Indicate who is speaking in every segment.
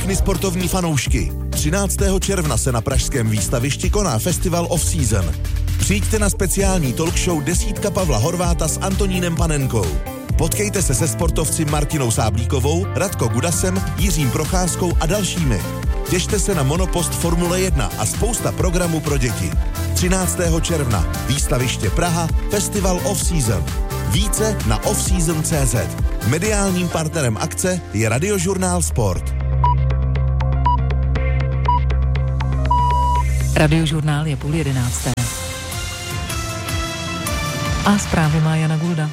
Speaker 1: všechny sportovní fanoušky. 13. června se na pražském výstavišti koná Festival Off Season. Přijďte na speciální talk show Desítka Pavla Horváta s Antonínem Panenkou. Potkejte se se sportovci Martinou Sáblíkovou, Radko Gudasem, Jiřím Procházkou a dalšími. Těšte se na monopost Formule 1 a spousta programů pro děti. 13. června, výstaviště Praha, Festival Off Season. Více na offseason.cz. Mediálním partnerem akce je Radiožurnál Sport.
Speaker 2: Radiožurnál je 10:30. A zprávy má Jana Gulda.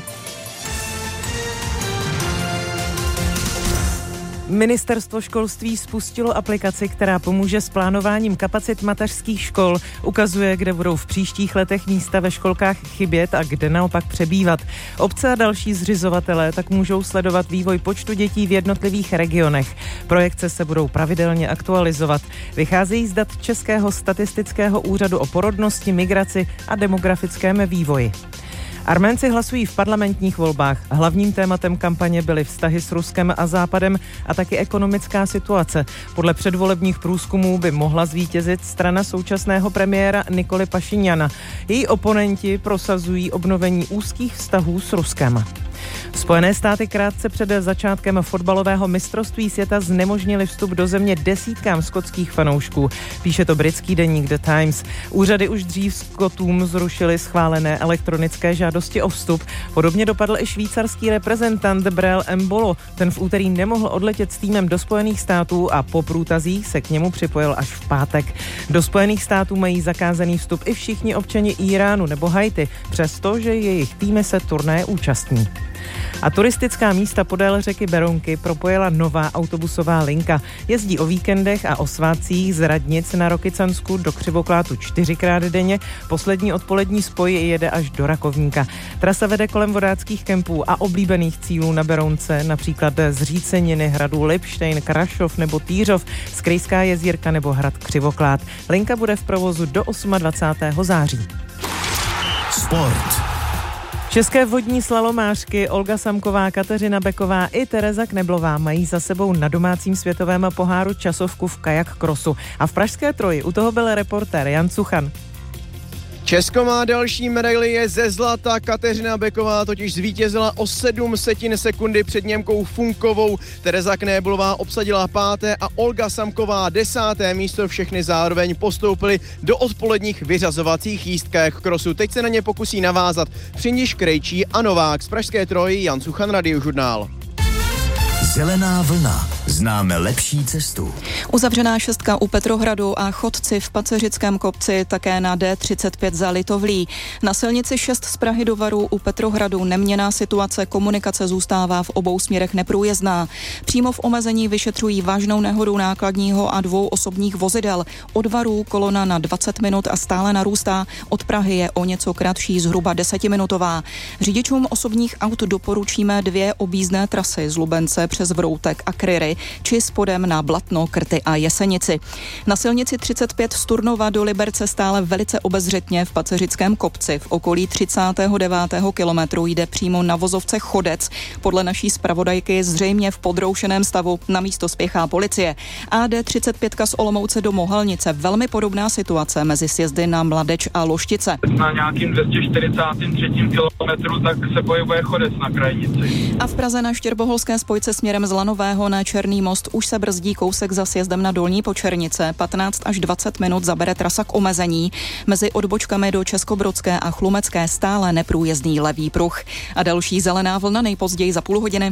Speaker 2: Ministerstvo školství spustilo aplikaci, která pomůže s plánováním kapacit mateřských škol. Ukazuje, kde budou v příštích letech místa ve školkách chybět a kde naopak přebývat. Obce a další zřizovatelé tak můžou sledovat vývoj počtu dětí v jednotlivých regionech. Projekce se budou pravidelně aktualizovat. Vycházejí z dat Českého statistického úřadu o porodnosti, migraci a demografickém vývoji. Arménci hlasují v parlamentních volbách. Hlavním tématem kampaně byly vztahy s Ruskem a Západem a taky ekonomická situace. Podle předvolebních průzkumů by mohla zvítězit strana současného premiéra Nikoly Pašinjana. Její oponenti prosazují obnovení úzkých vztahů s Ruskem. Spojené státy krátce před začátkem fotbalového mistrovství světa znemožnili vstup do země desítkám skotských fanoušků. Píše to britský deník The Times. Úřady už dřív Skotům zrušily schválené elektronické žádosti o vstup. Podobně dopadl i švýcarský reprezentant Brel Embolo. Ten v úterý nemohl odletět s týmem do Spojených států a po průtazích se k němu připojil až v pátek. Do Spojených států mají zakázaný vstup i všichni občani Iránu nebo Haiti, přestože jejich týmy se turnaje účastní. A turistická místa podél řeky Berounky propojila nová autobusová linka. Jezdí o víkendech a o svátcích z Radnic na Rokycansku do Křivoklátu 4krát denně. Poslední odpolední spoj jede až do Rakovníka. Trasa vede kolem vodáckých kempů a oblíbených cílů na Berounce, například Zříceniny, hradu Lipštejn, Krašov nebo Týřov, Skrejská jezírka nebo hrad Křivoklát. Linka bude v provozu do 28. září.
Speaker 1: Sport.
Speaker 2: České vodní slalomářky Olga Samková, Kateřina Beková i Tereza Kneblová mají za sebou na domácím světovém poháru časovku v kajak krosu. A v pražské Troji u toho byl reportér Jan Cuchan.
Speaker 3: Česko má další medaili ze zlata. Kateřina Beková totiž zvítězila o 0,07 sekundy před Němkou Funkovou. Tereza Knéblová obsadila 5. a Olga Samková 10. místo. Všechny zároveň postoupily do odpoledních vyřazovacích jízdkách krosu. Teď se na ně pokusí navázat Přiniš, Krejčí a Novák. Z pražské Troji Jan Cuchan, Radiožurnál.
Speaker 4: Zelená vlna. Známe lepší cestu.
Speaker 5: Uzavřená 6 u Petrohradu a chodci v Paceřickém kopci, také na D35 za Litovlí. Na silnici 6 z Prahy do Varu u Petrohradu neměnná situace, komunikace zůstává v obou směrech neprůjezdná. Přímo v omezení vyšetřují vážnou nehodu nákladního a 2 osobních vozidel. Od Varu kolona na 20 minut a stále narůstá. Od Prahy je o něco kratší, zhruba 10minutová. Řidičům osobních aut doporučíme 2 objízdné trasy z Lubence přes Vroutek a Kryry, či spodem na Blatno, Krty a Jesenici. Na silnici 35 z Turnova do Liberce stále velice obezřetně v Paceřickém kopci. V okolí 39. kilometru jde přímo na vozovce Chodec. Podle naší zpravodajky zřejmě v podroušeném stavu, na místo spěchá policie. AD35 z Olomouce do Mohelnice, velmi podobná situace mezi sjezdy na Mladeč a Loštice.
Speaker 6: Na nějakým 243. kilometru tak se pohybuje Chodec na krajnici.
Speaker 5: A v Praze na Štěrboholské spojce směrem z Lanového na Černý most už se brzdí kousek za sjezdem na Dolní Počernice. 15 až 20 minut zabere trasa k omezení. Mezi odbočkami do Českobrodské a Chlumecké stále neprůjezdný levý pruh. A další zelená vlna nejpozději za půl hodiny.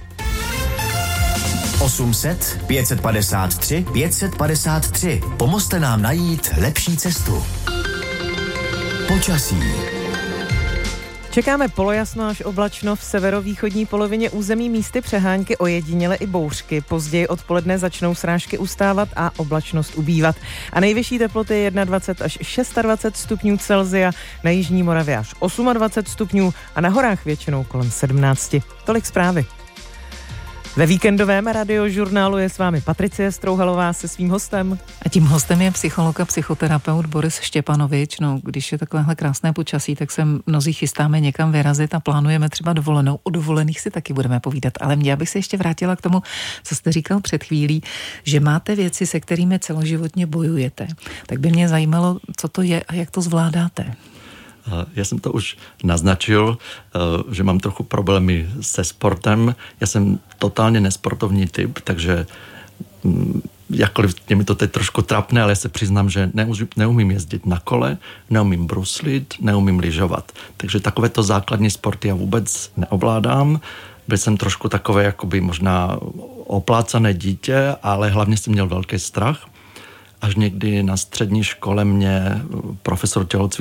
Speaker 4: 800 553 553. Pomozte nám najít lepší cestu. Počasí.
Speaker 2: Čekáme polojasno až oblačno v severovýchodní polovině území, místy přehánky, ojediněle i bouřky. Později odpoledne začnou srážky ustávat a oblačnost ubývat. A nejvyšší teploty 21 až 26 stupňů Celsia, na jižní Moravě až 28 stupňů a na horách většinou kolem 17. Tolik zprávy. Ve víkendovém radiožurnálu je s vámi Patricie Strouhalová se svým hostem.
Speaker 7: A tím hostem je psycholog a psychoterapeut Boris Štěpanovič. No, když je takovéhle krásné počasí, tak se mnozí chystáme někam vyrazit a plánujeme třeba dovolenou. O dovolených si taky budeme povídat, ale já bych se ještě vrátila k tomu, co jste říkal před chvílí, že máte věci, se kterými celoživotně bojujete. Tak by mě zajímalo, co to je a jak to zvládáte.
Speaker 8: Já jsem to už naznačil, že mám trochu problémy se sportem. Já jsem totálně nesportovní typ, takže jakkoliv je mi to teď trošku trapné, ale já se přiznám, že neumím jezdit na kole, neumím bruslit, neumím lyžovat. Takže takovéto základní sporty já vůbec neovládám. Byl jsem trošku takové jakoby možná oplácané dítě, ale hlavně jsem měl velký strach. Až někdy na střední škole mě profesor tělocvičení